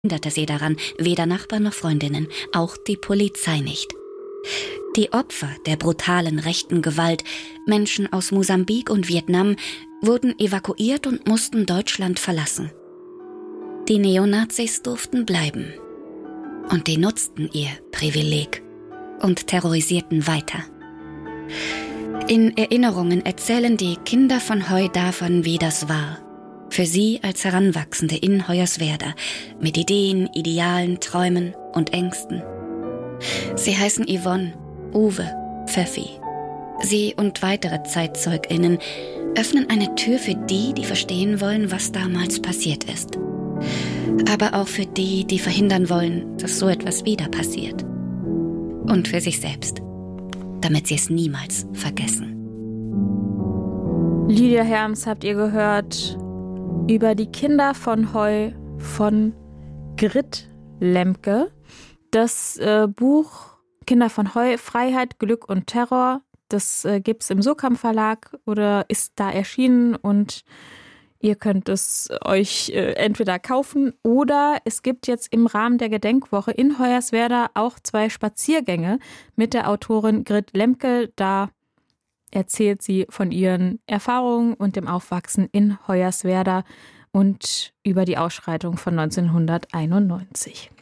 hinderte sie daran, weder Nachbarn noch Freundinnen, auch die Polizei nicht. Die Opfer der brutalen rechten Gewalt, Menschen aus Mosambik und Vietnam, wurden evakuiert und mussten Deutschland verlassen. Die Neonazis durften bleiben. Und die nutzten ihr Privileg und terrorisierten weiter. In Erinnerungen erzählen die Kinder von Heu davon, wie das war. Für sie als Heranwachsende in Hoyerswerda, mit Ideen, Idealen, Träumen und Ängsten. Sie heißen Yvonne, Uwe, Pfeffi. Sie und weitere ZeitzeugInnen öffnen eine Tür für die, die verstehen wollen, was damals passiert ist. Aber auch für die, die verhindern wollen, dass so etwas wieder passiert. Und für sich selbst, damit sie es niemals vergessen. Lydia Herms habt ihr gehört über die Kinder von Heu von Grit Lemke. Das Buch Kinder von Heu, Freiheit, Glück und Terror, das gibt es im Surkamp Verlag oder ist da erschienen und ihr könnt es euch entweder kaufen oder es gibt jetzt im Rahmen der Gedenkwoche in Hoyerswerda auch 2 Spaziergänge mit der Autorin Grit Lemke. Da erzählt sie von ihren Erfahrungen und dem Aufwachsen in Hoyerswerda und über die Ausschreitung von 1991.